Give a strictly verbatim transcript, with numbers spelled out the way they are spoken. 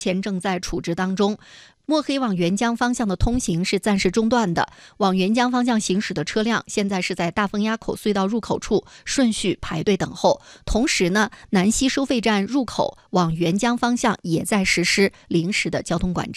前正在处置当中。墨黑往沅江方向的通行是暂时中断的，往沅江方向行驶的车辆现在是在大风垭口隧道入口处顺序排队等候。同时呢，南溪收费站入口往沅江方向也在实施临时的交通管制。